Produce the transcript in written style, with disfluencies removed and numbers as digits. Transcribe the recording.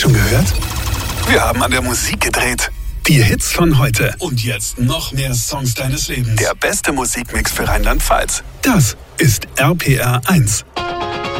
schon gehört? Wir haben an der Musik gedreht. Die Hits von heute. Und jetzt noch mehr Songs deines Lebens. Der beste Musikmix für Rheinland-Pfalz. Das ist RPR 1.